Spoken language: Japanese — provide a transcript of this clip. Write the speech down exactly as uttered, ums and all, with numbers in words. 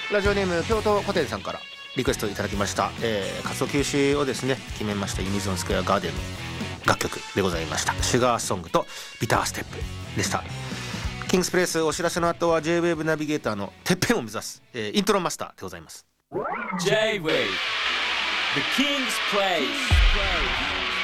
ラジオネーム京都古典さんからリクエストいただきました、えー、活動休止をですね決めましたユニゾンスクエアガーデンの楽曲でございました。シュガーソングとビターステップでした。キングスプレイスお知らせの後は J-ウェーブ ナビゲーターのてっぺんを目指す、えー、イントロマスターでございます。 J-ウェーブ The King's Place